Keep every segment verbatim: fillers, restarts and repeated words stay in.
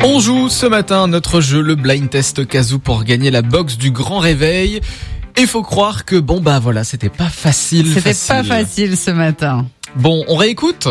On joue ce matin notre jeu, le Blind Test Kazoo, pour gagner la box du Grand Réveil. Et faut croire que bon bah voilà, c'était pas facile. C'était facile. pas facile ce matin. Bon, on réécoute.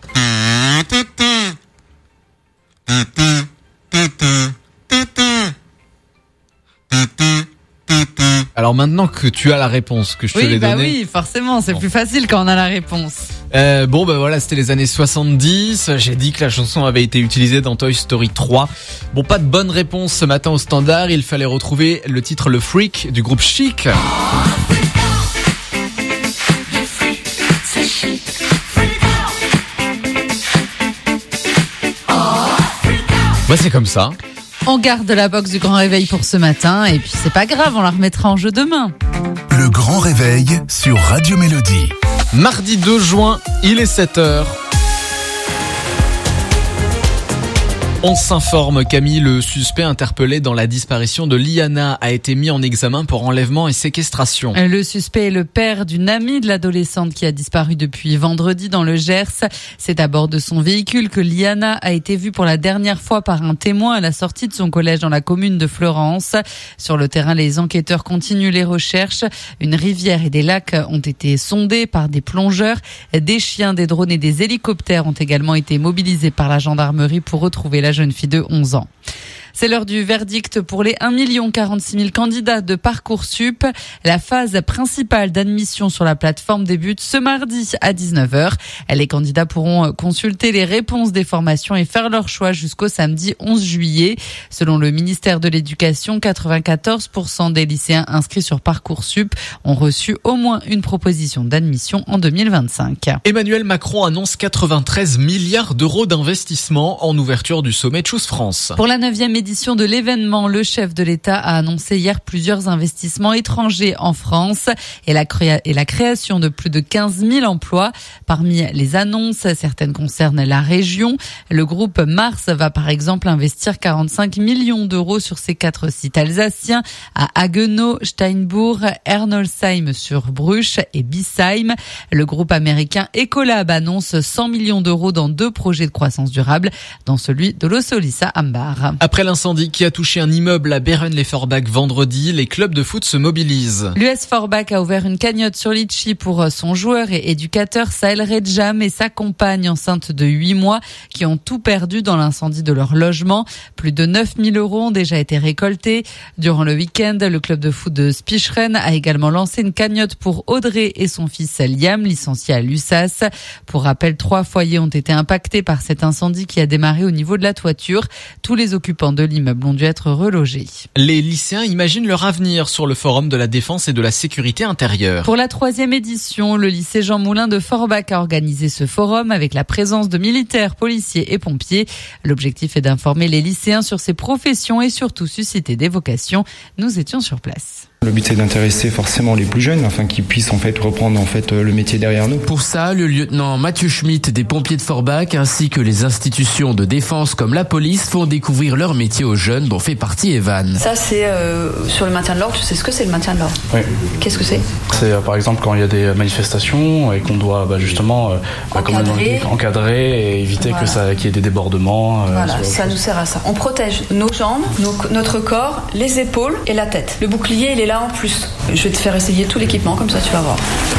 Alors maintenant que tu as la réponse, que je oui, te l'ai bah donnée. Oui, forcément, c'est Bon. plus facile quand on a la réponse. Euh, bon bah voilà, c'était les années soixante-dix. J'ai dit que la chanson avait été utilisée dans Toy Story trois. Bon, pas de bonne réponse ce matin au standard. Il fallait retrouver le titre Le Freak du groupe Chic. Bah c'est comme ça. On garde la box du Grand Réveil pour ce matin et puis c'est pas grave, on la remettra en jeu demain. Le Grand Réveil sur Radio Mélodie. Mardi deux juin, il est sept heures. On s'informe, Camille, le suspect interpellé dans la disparition de Liana a été mis en examen pour enlèvement et séquestration. Le suspect est le père d'une amie de l'adolescente qui a disparu depuis vendredi dans le Gers. C'est à bord de son véhicule que Liana a été vue pour la dernière fois par un témoin à la sortie de son collège dans la commune de Fleurance. Sur le terrain, les enquêteurs continuent les recherches. Une rivière et des lacs ont été sondés par des plongeurs. Des chiens, des drones et des hélicoptères ont également été mobilisés par la gendarmerie pour retrouver la jeune fille de onze ans. C'est l'heure du verdict pour les un million quarante-six mille candidats de Parcoursup. La phase principale d'admission sur la plateforme débute ce mardi à dix-neuf heures. Les candidats pourront consulter les réponses des formations et faire leur choix jusqu'au samedi onze juillet. Selon le ministère de l'Éducation, quatre-vingt-quatorze pour cent des lycéens inscrits sur Parcoursup ont reçu au moins une proposition d'admission en deux mille vingt-cinq. Emmanuel Macron annonce quatre-vingt-treize milliards d'euros d'investissement en ouverture du sommet Choose France. Pour la neuvième édition de l'événement, le chef de l'État a annoncé hier plusieurs investissements étrangers en France et la, créa- et la création de plus de quinze mille emplois. Parmi les annonces, certaines concernent la région. Le groupe Mars va par exemple investir quarante-cinq millions d'euros sur ses quatre sites alsaciens à Haguenau, Steinbourg, Ernolsheim sur Bruche et Bissheim. Le groupe américain Ecolab annonce cent millions d'euros dans deux projets de croissance durable, dans celui de l'Ossolissa Ambar. Après l'incendie qui a touché un immeuble à Beren-les-Forbach vendredi, les clubs de foot se mobilisent. L'U S Forbach a ouvert une cagnotte sur Litchi pour son joueur et éducateur Sahel Redjam et sa compagne enceinte de huit mois qui ont tout perdu dans l'incendie de leur logement. Plus de neuf mille euros ont déjà été récoltés. Durant le week-end, le club de foot de Spicheren a également lancé une cagnotte pour Audrey et son fils Liam, licencié à l'U S A S. Pour rappel, trois foyers ont été impactés par cet incendie qui a démarré au niveau de la toiture. Tous les occupants de l'immeuble ont dû être relogés. Les lycéens imaginent leur avenir sur le forum de la défense et de la sécurité intérieure. Pour la troisième édition, le lycée Jean Moulin de Forbach a organisé ce forum avec la présence de militaires, policiers et pompiers. L'objectif est d'informer les lycéens sur ces professions et surtout susciter des vocations. Nous étions sur place. Le but c'est d'intéresser forcément les plus jeunes afin qu'ils puissent en fait reprendre en fait le métier derrière nous. Pour ça, le lieutenant Mathieu Schmitt des pompiers de Forbach ainsi que les institutions de défense comme la police font découvrir leur métier aux jeunes dont fait partie Evan. Ça c'est euh, sur le maintien de l'ordre, tu sais ce que c'est le maintien de l'ordre ? Oui. Qu'est-ce que c'est ? C'est euh, par exemple quand il y a des manifestations et qu'on doit bah, justement euh, encadrer. Bah, encadrer et éviter voilà. que ça qu'il y ait des débordements. Euh, voilà, ça nous sert à ça. On protège nos jambes, nos, notre corps, les épaules et la tête. Le bouclier il est là en plus. Je vais te faire essayer tout l'équipement, comme ça tu vas voir.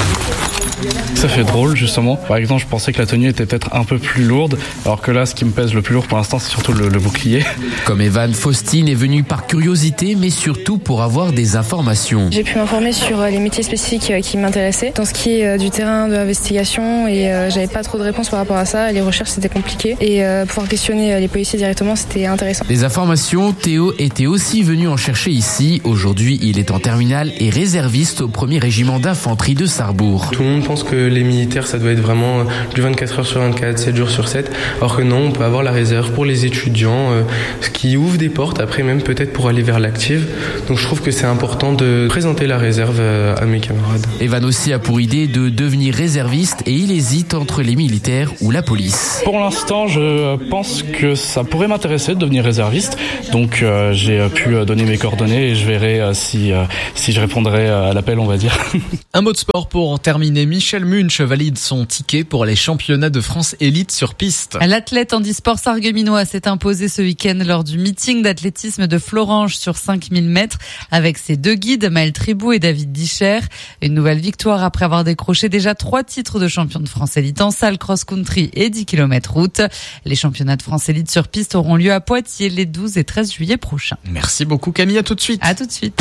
Ça fait drôle justement. Par exemple, je pensais que la tenue était peut-être un peu plus lourde, alors que là, ce qui me pèse le plus lourd pour l'instant, c'est surtout le, le bouclier. Comme Evan, Faustine est venue par curiosité, mais surtout pour avoir des informations. J'ai pu m'informer sur les métiers spécifiques qui m'intéressaient, dans ce qui est du terrain de l'investigation, et j'avais pas trop de réponses par rapport à ça. Les recherches, c'était compliqué, et pouvoir questionner les policiers directement, c'était intéressant. Des informations, Théo était aussi venu en chercher ici. Aujourd'hui, il est en terminale et réserviste au premier régiment d'infanterie de Sarrebourg. Tout le monde pense que les militaires, ça doit être vraiment du vingt-quatre heures sur vingt-quatre, sept jours sur sept, alors que non, on peut avoir la réserve pour les étudiants, euh, ce qui ouvre des portes après même peut-être pour aller vers l'active. Donc je trouve que c'est important de présenter la réserve euh, à mes camarades. Evan aussi a pour idée de devenir réserviste et il hésite entre les militaires ou la police. Pour l'instant, je pense que ça pourrait m'intéresser de devenir réserviste, donc euh, j'ai pu donner mes coordonnées et je verrai euh, si, euh, si je répondrai à l'appel, on va dire. Un mot de sport pour terminer, Michel. Michel Munch valide son ticket pour les championnats de France élite sur piste. L'athlète handisport sarregueminois s'est imposé ce week-end lors du meeting d'athlétisme de Florange sur cinq mille mètres avec ses deux guides, Maël Tribou et David Discher. Une nouvelle victoire après avoir décroché déjà trois titres de champion de France élite en salle, cross-country et dix kilomètres route. Les championnats de France élite sur piste auront lieu à Poitiers les douze et treize juillet prochains. Merci beaucoup Camille, à tout de suite. À tout de suite.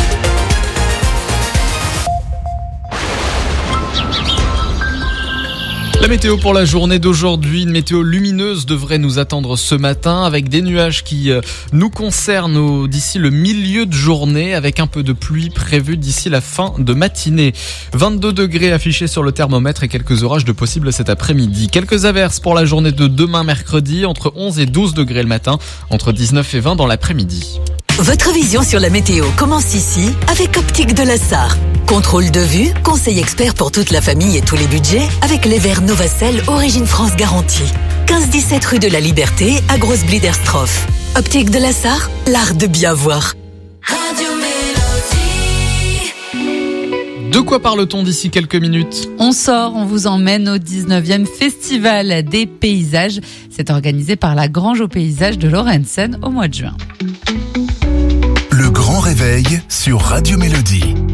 La météo pour la journée d'aujourd'hui, une météo lumineuse devrait nous attendre ce matin avec des nuages qui nous concernent d'ici le milieu de journée avec un peu de pluie prévue d'ici la fin de matinée. vingt-deux degrés affichés sur le thermomètre et quelques orages de possibles cet après-midi. Quelques averses pour la journée de demain mercredi, entre onze et douze degrés le matin, entre dix-neuf et vingt dans l'après-midi. Votre vision sur la météo commence ici avec Optique de la Sarre. Contrôle de vue, conseil expert pour toute la famille et tous les budgets avec les verres Novacell Origine France garantie. quinze dix-sept rue de la Liberté à Grosse-Bliederstroff. Optique de la Sarre, l'art de bien voir. Radio Mélodie. De quoi parle-t-on d'ici quelques minutes ? On sort, on vous emmène au dix-neuvième Festival des Paysages. C'est organisé par la Grange aux Paysages de Laurensen au mois de juin. Le grand réveil sur Radio Mélodie.